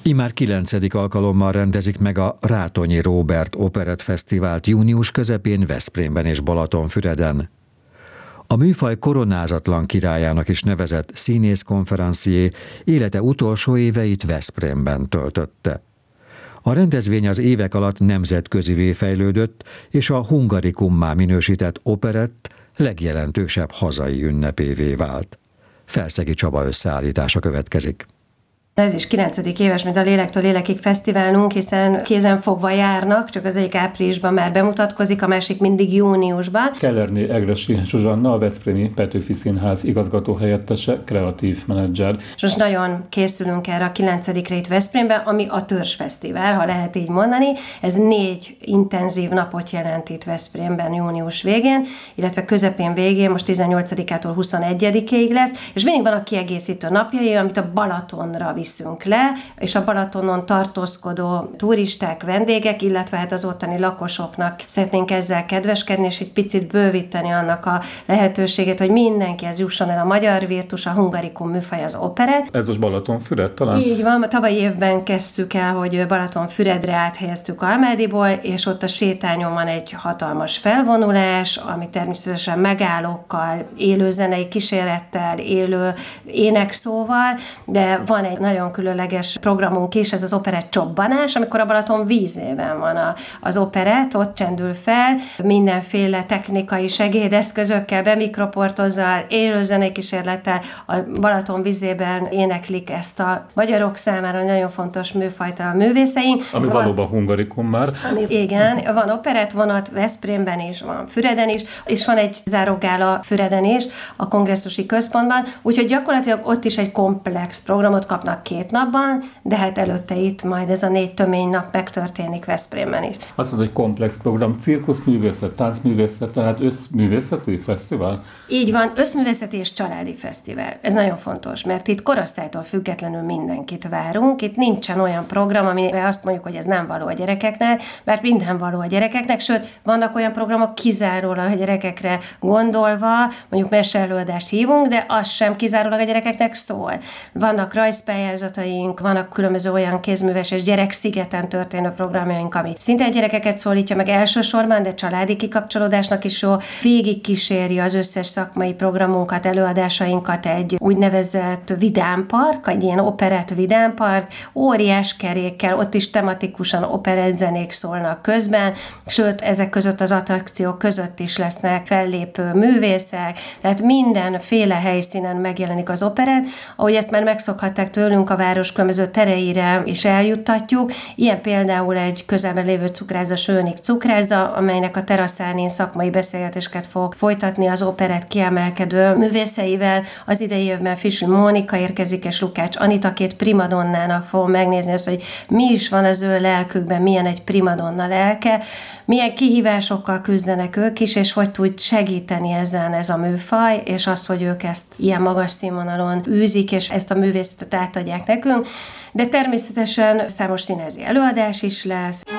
Immár 9. alkalommal rendezik meg a Rátonyi Róbert Operett Fesztivált június közepén Veszprémben és Balatonfüreden. A műfaj koronázatlan királyának is nevezett színészkonferencié élete utolsó éveit Veszprémben töltötte. A rendezvény az évek alatt nemzetközivé fejlődött, és a hungarikummá minősített operett legjelentősebb hazai ünnepévé vált. Felszegi Csaba összeállítása következik. Ez is 9. éves, mint a Lélektől Lélekig fesztiválunk, hiszen kézenfogva járnak, csak az egyik áprilisban már bemutatkozik, a másik mindig júniusban. Kellerné Egressy Zsuzsanna, a Veszprémi Petőfi Színház igazgatóhelyettese, kreatív menedzser. És most nagyon készülünk erre a 9. itt Veszprémben, ami a Törzsfesztivál, ha lehet így mondani. Ez 4 intenzív napot jelent itt Veszprémben június végén, illetve közepén végén, most 18-ától 21-ig lesz, és mindig vannak kiegészítő napjai, amit a Balatonra viszünk le, és a Balatonon tartózkodó turisták, vendégek, illetve hát az ottani lakosoknak szeretnénk ezzel kedveskedni, és egy picit bővíteni annak a lehetőségét, hogy mindenkihez jusson el a magyar virtus, a hungarikum műfaj, az operett. Ez most Balatonfüred talán? Így van, tavalyi évben kezdtük el, hogy Balatonfüredre áthelyeztük Almádiból, és ott a sétányon van egy hatalmas felvonulás, ami természetesen megállókkal, élő zenei kísérettel, élő énekszóval, de van egy nagyon különleges programunk is, ez az operett csobbanás, amikor a Balaton vízében van az operett, ott csendül fel, mindenféle technikai segédeszközökkel, bemikroportozzal, élőzenei kísérlettel, a Balaton vízében éneklik ezt a magyarok számára nagyon fontos műfajt a művészeink. Ami valóban hungarikum már. Igen, van operett vonat Veszprémben is, van Füreden is, és van egy zárógála Füreden is, a kongresszusi központban, úgyhogy gyakorlatilag ott is egy komplex programot kapnak 2 napban, de hát előtte itt majd ez a 4 tömény nap megtörténik Veszprémben is. Azt mondod, hogy komplex program, cirkuszművészet, táncművészet, tehát összművészeti fesztivál? Így van, összművészeti és családi fesztivál. Ez nagyon fontos, mert itt korosztálytól függetlenül mindenkit várunk. Itt nincsen olyan program, amire azt mondjuk, hogy ez nem való a gyerekeknek, mert minden való a gyerekeknek, sőt, vannak olyan programok kizárólag a gyerekekre gondolva, mondjuk meseelőadást hívunk, de az sem kizárólag a gyerekeknek szól. Vannak rajzpályázataink, vannak különböző olyan kézműves és gyerekszigeten történő programjaink, ami szinte a gyerekeket szólítja meg elsősorban, de családi kikapcsolódásnak is jó. Végig kíséri az összes szakmai programunkat, előadásainkat egy úgynevezett vidámpark, egy ilyen operett vidámpark, óriás kerékkel, ott is tematikusan operettzenék szólnak közben, sőt, ezek között az attrakciók között is lesznek fellépő művészek, tehát mindenféle helyszínen megjelenik az operett, ahogy ezt már megszokhatták tőlünk, a város különböző tereire is eljuttatjuk. Ilyen például egy közelben lévő cukrászda, Sőnik cukrászda, amelynek a teraszán én szakmai beszélgetéseket fog folytatni az operett kiemelkedő művészeivel. Az idei évben Fisű Mónika érkezik, és Lukács Anita, 2 primadonnának fogom megnézni azt, hogy mi is van az ő lelkükben, milyen egy primadonna lelke, milyen kihívásokkal küzdenek ők is, és hogy tud segíteni ezen ez a műfaj, és az, hogy ők ezt ilyen magas színvonalon űzik, és ezt a művészetet átadják nekünk. De természetesen számos színházi előadás is lesz.